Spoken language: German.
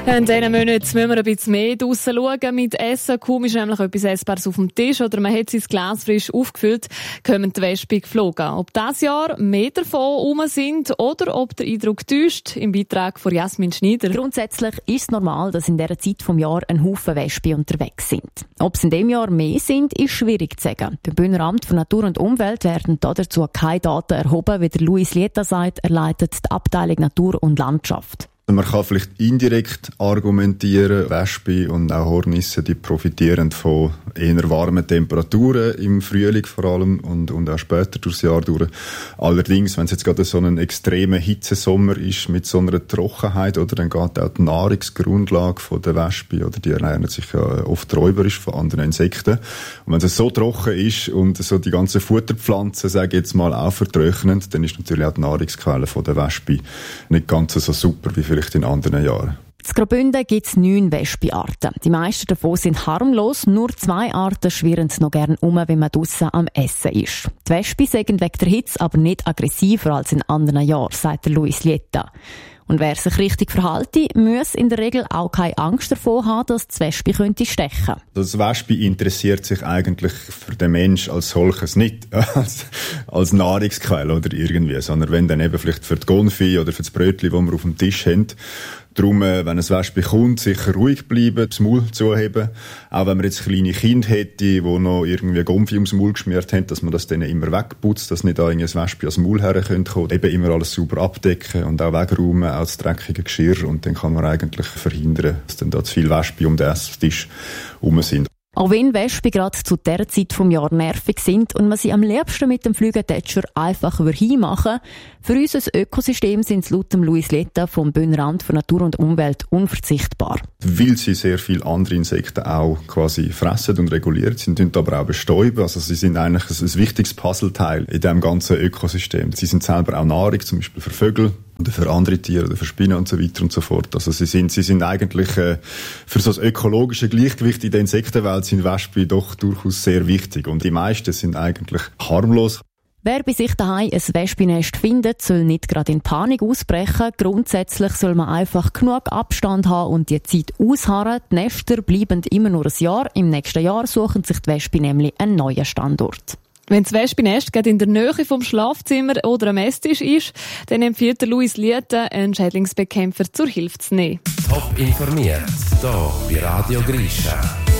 In diesen Monaten müssen wir ein bisschen mehr draussen schauen mit Essen. Kaum ist nämlich etwas Essbares auf dem Tisch oder man hat sein Glas frisch aufgefüllt, kommen die Wespen geflogen. Ob dieses Jahr mehr davon rum sind oder ob der Eindruck täuscht, im Beitrag von Jasmin Schneider. Grundsätzlich ist es normal, dass in dieser Zeit des Jahres ein Haufen Wespen unterwegs sind. Ob es in diesem Jahr mehr sind, ist schwierig zu sagen. Beim Bündneramt für Natur und Umwelt werden dazu keine Daten erhoben, wie der Luis Lieta sagt. Er leitet die Abteilung Natur und Landschaft. Man kann vielleicht indirekt argumentieren, Wespen und auch Hornissen, die profitieren von eher warmen Temperaturen im Frühling vor allem und auch später durchs Jahr durch. Allerdings, wenn es jetzt gerade so ein extremer Hitzesommer ist mit so einer Trockenheit, oder, dann geht auch die Nahrungsgrundlage der Wespen, oder die ernähren sich ja oft räuberisch von anderen Insekten. Und wenn es so trocken ist und so die ganzen Futterpflanzen, sage ich jetzt mal, auch vertrocknen, dann ist natürlich auch die Nahrungsquelle der Wespen nicht ganz so super wie vielleicht in anderen Jahren. In Graubünden gibt es 9 Wespenarten. Die meisten davon sind harmlos, nur 2 Arten schwirren noch gerne wenn man draussen am Essen ist. Die Wespen sind wegen der Hitze aber nicht aggressiver als in anderen Jahren, sagt der Luis Lieta. Und wer sich richtig verhalte, muss in der Regel auch keine Angst davor haben, dass die Wespe könnte stechen. Das Wespe interessiert sich eigentlich für den Mensch als solches nicht als Nahrungsquelle oder irgendwie, sondern wenn dann eben vielleicht für die Konfi oder für das Brötchen, das wir auf dem Tisch haben. Darum, wenn ein Wespe kommt, sicher ruhig bleiben, das Maul zuheben. Auch wenn man jetzt kleine Kinder hätte, die noch irgendwie Konfi ums Maul geschmiert haben, dass man das denen immer wegputzt, dass nicht da ein Wespe ans Maul herkommen könnte. Eben immer alles sauber abdecken und auch wegräumen, auch das dreckige Geschirr. Und dann kann man eigentlich verhindern, dass dann da zu viele Wespen um den Esstisch herum sind. Auch wenn Wespen gerade zu dieser Zeit des Jahres nervig sind und man sie am liebsten mit dem Flügeltätscher einfach hinmachen würde, für unser Ökosystem sind sie laut dem Luis Lieta vom Bündneramt für Natur und Umwelt unverzichtbar. Weil sie sehr viele andere Insekten auch quasi fressen und regulieren, sie sind aber auch bestäuben. Also sie sind eigentlich ein wichtiges Puzzleteil in diesem ganzen Ökosystem. Sie sind selber auch Nahrung, zum Beispiel für Vögel oder für andere Tiere oder für Spinnen und so weiter und so fort. Also sie sind eigentlich für so das ökologische Gleichgewicht in der Insektenwelt sind Wespen doch durchaus sehr wichtig. Und die meisten sind eigentlich harmlos. Wer bei sich daheim ein Wespennest findet, soll nicht gerade in Panik ausbrechen. Grundsätzlich soll man einfach genug Abstand haben und die Zeit ausharren. Die Nester bleiben immer nur ein Jahr. Im nächsten Jahr suchen sich die Wespen nämlich einen neuen Standort. Wenn das Wespennest gerade in der Nähe vom Schlafzimmer oder am Esstisch ist, dann empfiehlt Luis Lieta, einen Schädlingsbekämpfer zur Hilfe zu nehmen. Top informiert, hier bei Radio Grisha.